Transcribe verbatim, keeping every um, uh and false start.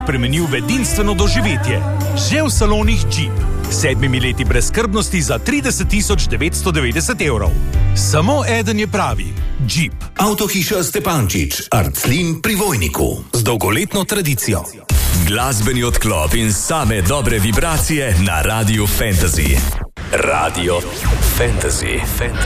spremenil v edinstveno doživetje. Že v salonih Jeep. Sedmimi leti brezskrbnosti za trideset tisoč devetsto devetdeset evrov. Samo eden je pravi. Jeep. Avtohiša Stepančič, Arclin pri Vojniku. Z dolgoletno tradicijo. Glasbeni odklop in same dobre vibracije na Radiu Fantasy. Radio Fantasy. Fantasy.